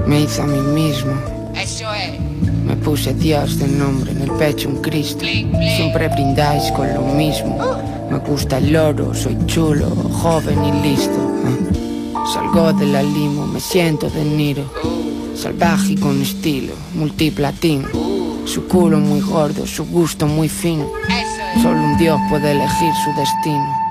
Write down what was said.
Me hice a mí mismo. Eso es. Me puse Dios de nombre, en el pecho un Cristo. Siempre brindáis con lo mismo. Me gusta el oro, soy chulo, joven y listo. Salgo de la limo, me siento de Niro. Salvaje y con estilo, multiplatino. Su culo muy gordo, su gusto muy fino. Solo un dios puede elegir su destino.